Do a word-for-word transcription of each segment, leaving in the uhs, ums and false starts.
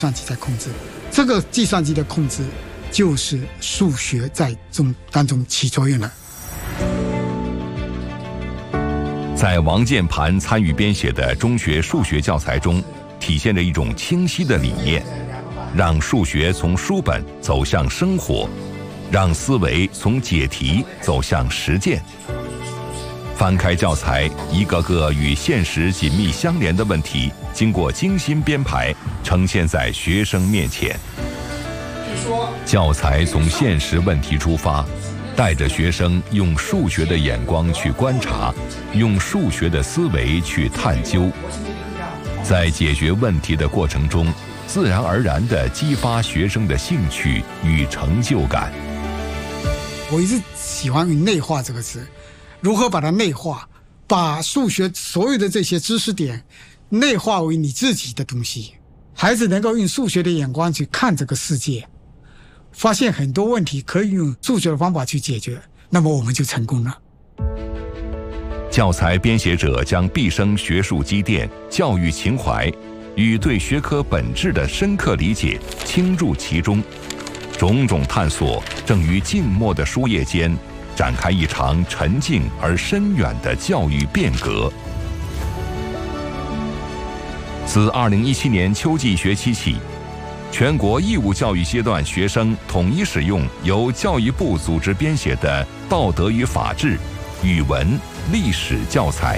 算机在控制，这个计算机的控制就是数学在中当中起作用了。 在王建盘参与编写的中学数学教材中，体现着一种清晰的理念，让数学从书本走向生活，让思维从解题走向实践。翻开教材，一个个与现实紧密相连的问题，经过精心编排，呈现在学生面前。教材从现实问题出发，带着学生用数学的眼光去观察，用数学的思维去探究，在解决问题的过程中，自然而然地激发学生的兴趣与成就感。 我一直喜欢用内化这个词，如何把它内化，把数学所有的这些知识点内化为你自己的东西。孩子能够用数学的眼光去看这个世界，发现很多问题可以用数学的方法去解决，那么我们就成功了。 教材编写者将毕生学术积淀、教育情怀与对学科本质的深刻理解倾注其中，种种探索正于静默的书页间展开一场沉静而深远的教育变革。自二零一七年秋季学期起，全国义务教育阶段学生统一使用由教育部组织编写的道德与法治、语文、历史教材。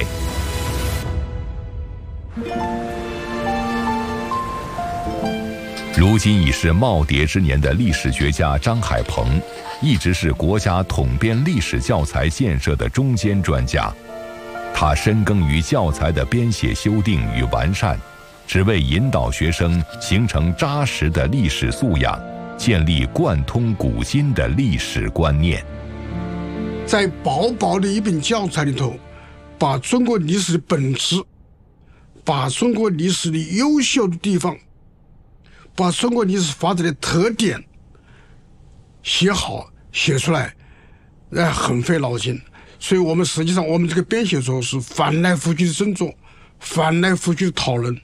如今已是耄耋之年的历史学家张海鹏，一直是国家统编历史教材建设的中坚专家。他深耕于教材的编写、修订与完善，只为引导学生形成扎实的历史素养，建立贯通古今的历史观念。 在薄薄的一本教材里头，把中国历史的本质，把中国历史的优秀的地方，把中国历史发展的特点写好写出来，那很费脑筋。所以我们实际上我们这个编写作是翻来覆去的斟酌，翻来覆去的讨论。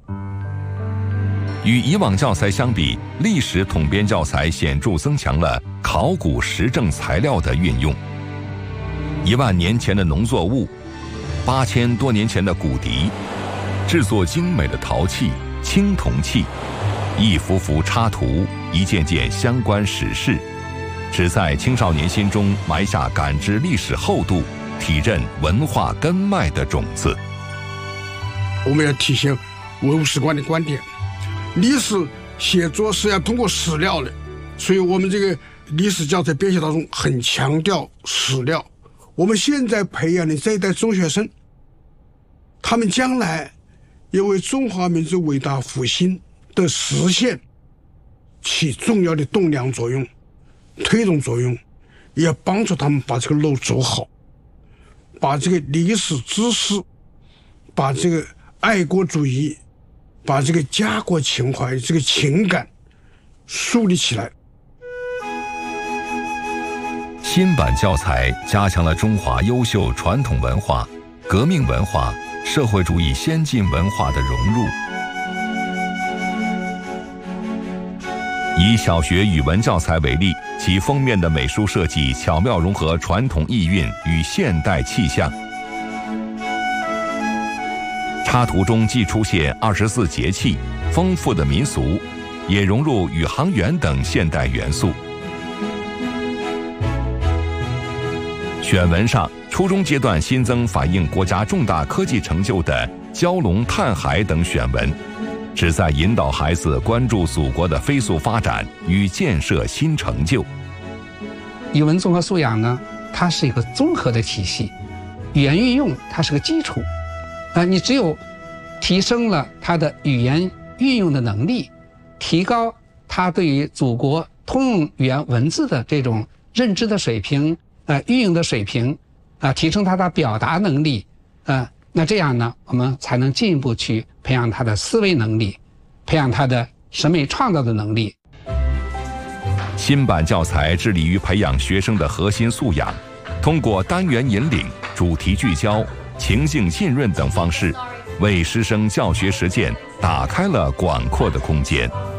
与以往教材相比，历史统编教材显著增强了考古实证材料的运用。一万年前的农作物，八千多年前的骨笛，制作精美的陶器、青铜器，一幅幅插图，一件件相关史事，旨在青少年心中埋下感知历史厚度、体认文化根脉的种子。 我们要体现文物史观的观点，历史写作是要通过史料的，所以我们这个历史教材编写当中很强调史料。我们现在培养的这一代中学生，他们将来要为中华民族伟大复兴的实现起重要的栋梁作用、推动作用，也要帮助他们把这个路走好，把这个历史知识，把这个爱国主义，把这个家国情怀、这个情感树立起来。 新版教材加强了中华优秀传统文化、革命文化、社会主义先进文化的融入。以小学语文教材为例，其封面的美术设计巧妙融合传统意蕴与现代气象。插图中既出现二十四节气、丰富的民俗，也融入宇航员等现代元素。选文上，初中阶段新增反映国家重大科技成就的蛟龙探海等选文，旨在引导孩子关注祖国的飞速发展与建设新成就。 语文综合素养呢，它是一个综合的体系，语言运用它是个基础，啊，你只有提升了他的语言运用的能力，提高他对于祖国通用语言文字的这种认知的水平，呃，运用的水平，啊，提升他的表达能力，呃，那这样呢，我们才能进一步去培养他的思维能力，培养他的审美创造的能力。 新版教材致力于培养学生的核心素养，通过单元引领、主题聚焦、情境浸润等方式，为师生教学实践打开了广阔的空间。